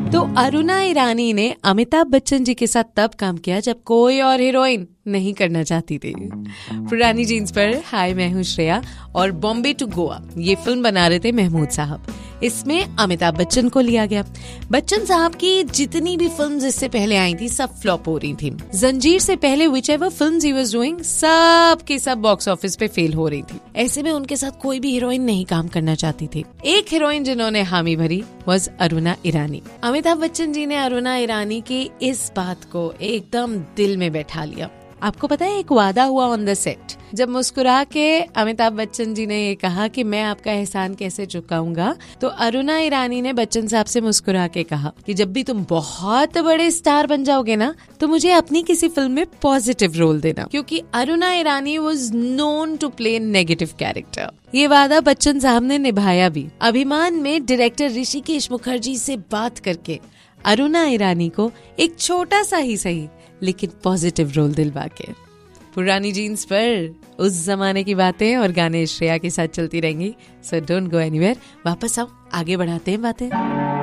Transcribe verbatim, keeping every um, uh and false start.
तो अरुणा ईरानी ने अमिताभ बच्चन जी के साथ तब काम किया जब कोई और हीरोइन नहीं करना चाहती थी। पुरानी जीन्स पर हाय मैं हूँ श्रेया और बॉम्बे टू गोवा ये फिल्म बना रहे थे महमूद साहब। इसमें अमिताभ बच्चन को लिया गया। बच्चन साहब की जितनी भी फिल्म्स इससे पहले आई थी सब फ्लॉप हो रही थी। जंजीर से पहले which ever films he was doing सब के सब बॉक्स ऑफिस पे फेल हो रही थी। ऐसे में उनके साथ कोई भी हीरोइन नहीं काम करना चाहती थी। एक हीरोइन जिन्होंने हामी भरी वाज अरुणा ईरानी। अमिताभ बच्चन जी ने अरुणा ईरानी की इस बात को एकदम दिल में बैठा लिया। आपको पता है एक वादा हुआ ऑन द सेट, जब मुस्कुरा के अमिताभ बच्चन जी ने ये कहा कि मैं आपका एहसान कैसे चुकाऊंगा, तो अरुणा ईरानी ने बच्चन साहब से मुस्कुरा के कहा कि जब भी तुम बहुत बड़े स्टार बन जाओगे ना तो मुझे अपनी किसी फिल्म में पॉजिटिव रोल देना, क्योंकि अरुणा ईरानी was known to play negative character. ये वादा बच्चन साहब ने निभाया भी। अभिमान में डायरेक्टर ऋषिकेश मुखर्जी से बात करके अरुणा ईरानी को एक छोटा सा ही सही लेकिन पॉजिटिव रोल दिलवा के। पुरानी जीन्स पर उस जमाने की बातें और गाने श्रेया के साथ चलती रहेंगी। सो डोंट गो एनीवेयर, वापस आओ, आगे बढ़ाते हैं बातें।